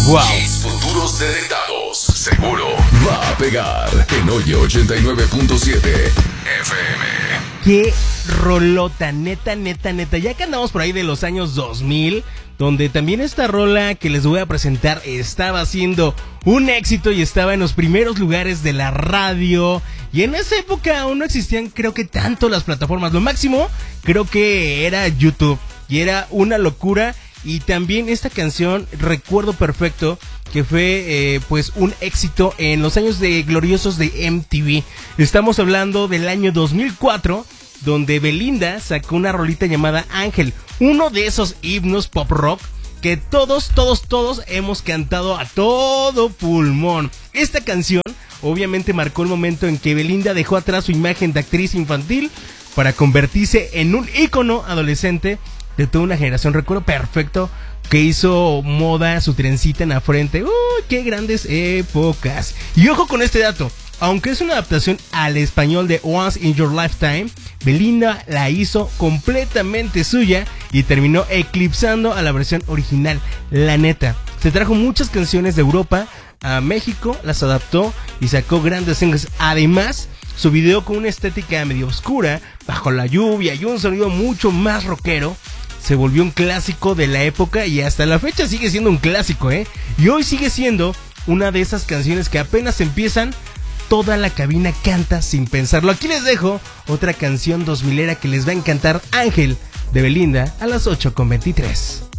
Wow. Hits futuros detectados. Seguro va a pegar en Hoyo 89.7 FM. Qué rolota, neta. Ya que andamos por ahí de los años 2000, donde también esta rola que les voy a presentar estaba siendo un éxito y estaba en los primeros lugares de la radio. Y en esa época aún no existían, creo que tanto las plataformas. Lo máximo creo que era YouTube y era una locura. Y también esta canción recuerdo perfecto que fue pues un éxito en los años gloriosos de MTV. Estamos hablando del año 2004, donde Belinda sacó una rolita llamada Ángel, uno de esos himnos pop rock que todos hemos cantado a todo pulmón. Esta canción obviamente marcó el momento en que Belinda dejó atrás su imagen de actriz infantil para convertirse en un ícono adolescente de toda una generación. Recuerdo perfecto que hizo moda su trencita en la frente. ¡Qué grandes épocas! Y ojo con este dato, aunque es una adaptación al español de Once in Your Lifetime, Belinda la hizo completamente suya y terminó eclipsando a la versión original. La neta, se trajo muchas canciones de Europa a México, las adaptó y sacó grandes singles. Además, su video con una estética medio oscura, bajo la lluvia y un sonido mucho más rockero, se volvió un clásico de la época y hasta la fecha sigue siendo un clásico, y hoy sigue siendo una de esas canciones que apenas empiezan, toda la cabina canta sin pensarlo. Aquí les dejo otra canción 2000era que les va a encantar, Ángel, de Belinda, a las 8:23.